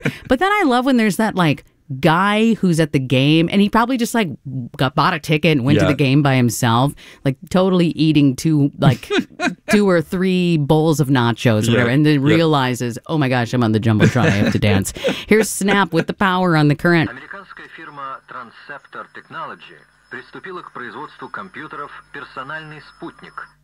But then I love when there's that like guy who's at the game and he probably just like bought a ticket and went to the game by himself, like totally eating two or three bowls of nachos or whatever, and then realizes, oh my gosh, I'm on the Jumbotron, I have to dance. Here's Snap with the power on the current. Американская фирма Transceptor Technology приступила к производству компьютеров «Персональный спутник».